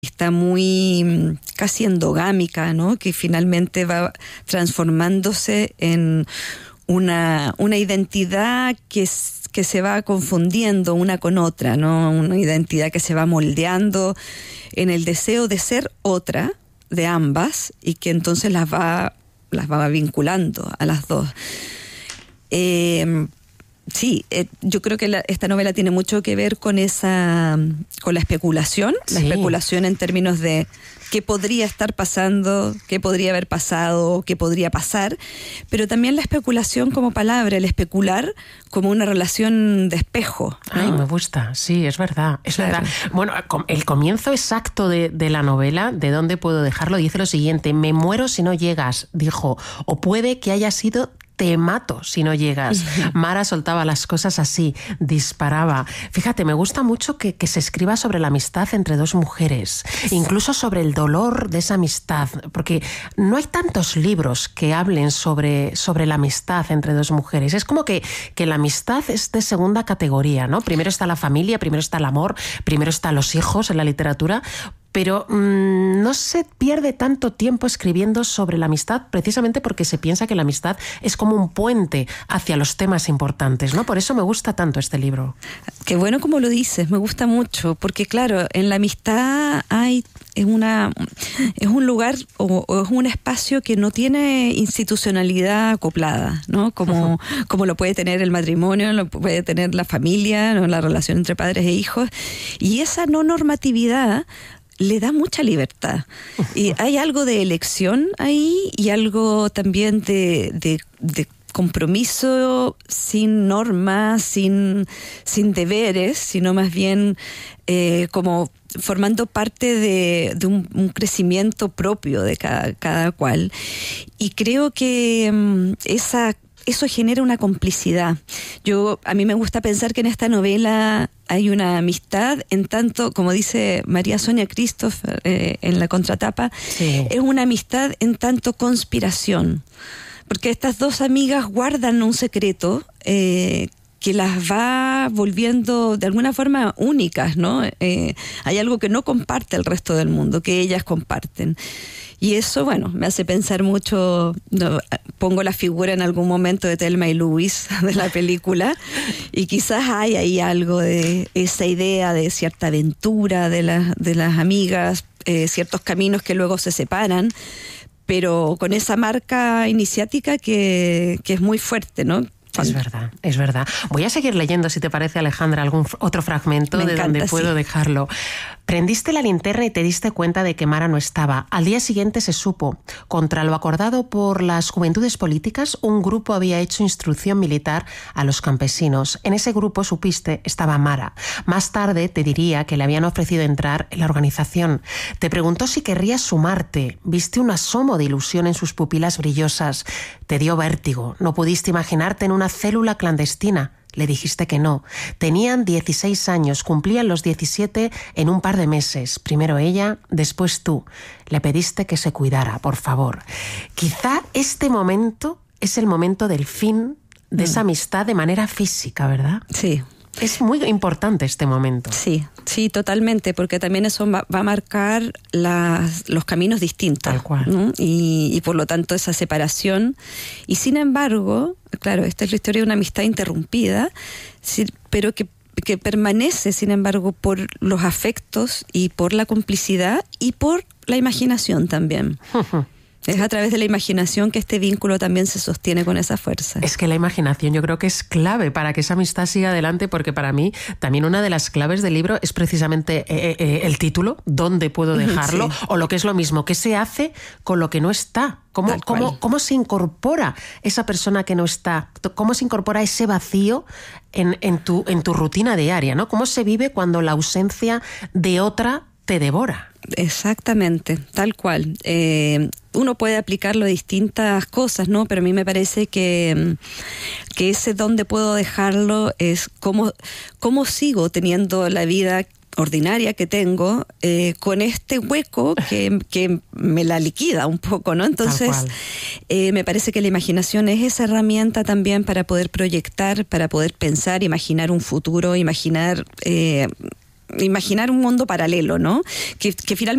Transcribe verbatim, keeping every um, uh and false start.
está muy casi endogámica, ¿no? Que finalmente va transformándose en una, una identidad que, que se va confundiendo una con otra, ¿no? Una identidad que se va moldeando en el deseo de ser otra de ambas y que entonces las va, las va vinculando a las dos. Eh, Sí, eh, yo creo que la, esta novela tiene mucho que ver con esa, con la especulación, sí. La especulación en términos de qué podría estar pasando, qué podría haber pasado, qué podría pasar, pero también la especulación como palabra, el especular como una relación de espejo, ¿no? Ay, me gusta, sí, es verdad, es claro. verdad. Bueno, el comienzo exacto de, de la novela, ¿de dónde puedo dejarlo? Dice lo siguiente: me muero si no llegas, dijo, o puede que haya sido te mato si no llegas. Mara soltaba las cosas así, disparaba. Fíjate, me gusta mucho que, que se escriba sobre la amistad entre dos mujeres, incluso sobre el dolor de esa amistad, porque no hay tantos libros que hablen sobre, sobre la amistad entre dos mujeres. Es como que, que la amistad es de segunda categoría, ¿no? Primero está la familia, primero está el amor, primero están los hijos en la literatura, pero mmm, no se pierde tanto tiempo escribiendo sobre la amistad precisamente porque se piensa que la amistad es como un puente hacia los temas importantes, ¿no? Por eso me gusta tanto este libro. Qué bueno como lo dices, me gusta mucho, porque claro, en la amistad hay es una es un lugar o, o es un espacio que no tiene institucionalidad acoplada, ¿no? Como, uh-huh. como lo puede tener el matrimonio, lo puede tener la familia, ¿no? La relación entre padres e hijos, y esa no normatividad le da mucha libertad. Y hay algo de elección ahí y algo también de, de, de compromiso sin normas, sin, sin deberes, sino más bien eh, como formando parte de, de un, un crecimiento propio de cada, cada cual. Y creo que um, esa eso genera una complicidad. Yo, a mí me gusta pensar que en esta novela hay una amistad, en tanto, como dice María Sonia Christoph eh, en la contratapa, sí. Es una amistad en tanto conspiración. Porque estas dos amigas guardan un secreto eh, que las va volviendo de alguna forma únicas, ¿no? Eh, hay algo que no comparte el resto del mundo, que ellas comparten. Y eso, bueno, me hace pensar mucho, no, pongo la figura en algún momento de Thelma y Louise, de la película, y quizás hay ahí algo de esa idea de cierta aventura de, la, de las amigas, eh, ciertos caminos que luego se separan, pero con esa marca iniciática que, que es muy fuerte, ¿no? Es verdad, es verdad. Voy a seguir leyendo, si te parece, Alejandra, algún otro fragmento Me de encanta, donde puedo sí. dejarlo. Prendiste la linterna y te diste cuenta de que Mara no estaba. Al día siguiente se supo. Contra lo acordado por las juventudes políticas, un grupo había hecho instrucción militar a los campesinos. En ese grupo, supiste, estaba Mara. Más tarde te diría que le habían ofrecido entrar en la organización. Te preguntó si querrías sumarte. Viste un asomo de ilusión en sus pupilas brillosas. Te dio vértigo. No pudiste imaginarte en una célula clandestina. Le dijiste que no. Tenían dieciséis años, cumplían los diecisiete en un par de meses. Primero ella, después tú. Le pediste que se cuidara, por favor. Quizá este momento es el momento del fin de mm. esa amistad de manera física, ¿verdad? Sí. Es muy importante este momento. Sí, sí, totalmente, porque también eso va, va a marcar las, los caminos distintos. Tal cual. ¿no? Y, y por lo tanto esa separación. Y sin embargo, claro, esta es la historia de una amistad interrumpida, sí, pero que, que permanece, sin embargo, por los afectos y por la complicidad y por la imaginación también. Es a través de la imaginación que este vínculo también se sostiene con esa fuerza. Es que la imaginación yo creo que es clave para que esa amistad siga adelante, porque para mí también una de las claves del libro es precisamente eh, eh, el título, ¿dónde puedo dejarlo? Sí. O lo que es lo mismo, ¿qué se hace con lo que no está? ¿Cómo, cómo, ¿Cómo se incorpora esa persona que no está? ¿Cómo se incorpora ese vacío en, en, tu, en tu rutina diaria, ¿no? ¿Cómo se vive cuando la ausencia de otra te devora? Exactamente, tal cual. Eh, uno puede aplicarlo a distintas cosas, ¿no? Pero a mí me parece que, que ese dónde puedo dejarlo es cómo, cómo sigo teniendo la vida ordinaria que tengo eh, con este hueco que, que me la liquida un poco, ¿no? Entonces eh, me parece que la imaginación es esa herramienta también para poder proyectar, para poder pensar, imaginar un futuro, imaginar eh, imaginar un mundo paralelo, ¿no? Que, que finalmente